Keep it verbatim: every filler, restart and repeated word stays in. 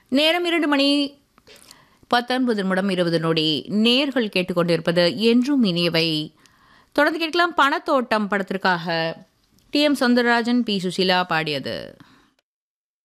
நேரம் இரண்டு மணி பத்தொன்பது நிமிடம் இருபது நொடி. நேர்கள் கேட்டுக்கொண்டிருப்பது என்றும் இனியவை. தொடர்ந்து கேட்கலாம். பணத்தோட்டம் படத்திற்காக D M Soundararajan, B Sushila பாடியது.